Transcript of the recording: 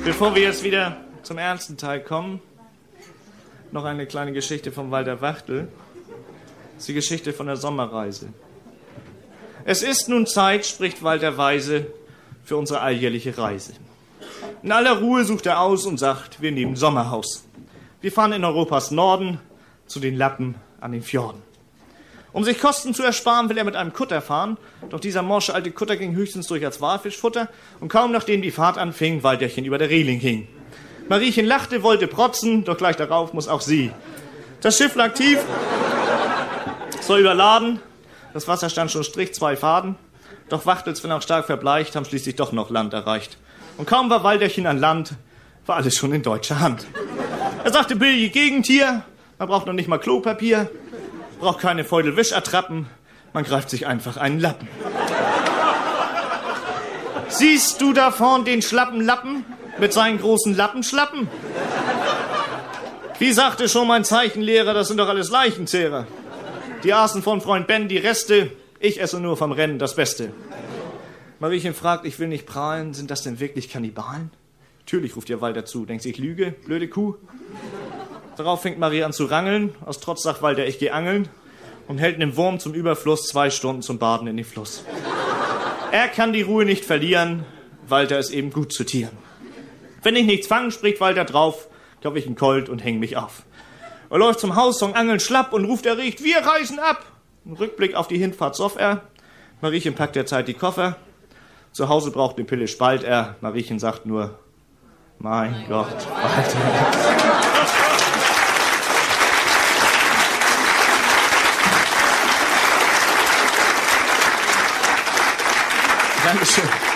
Bevor wir jetzt wieder zum ernsten Teil kommen, noch eine kleine Geschichte von Walter Wachtel. Das ist die Geschichte von der Sommerreise. Es ist nun Zeit, spricht Walter weise, für unsere alljährliche Reise. In aller Ruhe sucht er aus und sagt, wir nehmen Sommerhaus. Wir fahren in Europas Norden zu den Lappen an den Fjorden. Um sich Kosten zu ersparen, will er mit einem Kutter fahren, doch dieser morsche alte Kutter ging höchstens durch als Walfischfutter und kaum nachdem die Fahrt anfing, Walterchen über der Reling hing. Mariechen lachte, wollte protzen, doch gleich darauf muss auch sie. Das Schiff lag tief, soll überladen, das Wasser stand schon strich 2 Faden, doch Wachtels, wenn auch stark verbleicht, haben schließlich doch noch Land erreicht. Und kaum war Walterchen an Land, war alles schon in deutscher Hand. Er sagte, billige Gegend hier, man braucht noch nicht mal Klopapier, braucht keine Feudelwisch-Attrappen, man greift sich einfach einen Lappen. Siehst du da vorn den schlappen Lappen mit seinen großen Lappenschlappen? Wie sagte schon mein Zeichenlehrer, das sind doch alles Leichenzehrer. Die aßen von Freund Ben die Reste, ich esse nur vom Rennen das Beste. Mariechen fragt, ich will nicht prahlen, sind das denn wirklich Kannibalen? Natürlich, ruft ihr Walter zu, denkt sich, Lüge, blöde Kuh. Darauf fängt Marie an zu rangeln, aus Trotz sagt Walter, ich geh angeln und hält einen Wurm zum Überfluss 2 Stunden zum Baden in den Fluss. Er kann die Ruhe nicht verlieren, Walter ist eben gut zu Tieren. Wenn ich nichts fange, spricht Walter drauf, kauf ich einen Colt und häng mich auf. Er läuft zum Haus, Angeln schlapp und ruft erregt, wir reisen ab. Ein Rückblick auf die Hinfahrt soff er. Mariechen packt derzeit die Koffer. Zu Hause braucht eine Pille, spalt er. Mariechen sagt nur, mein Gott, Walter. Dankeschön.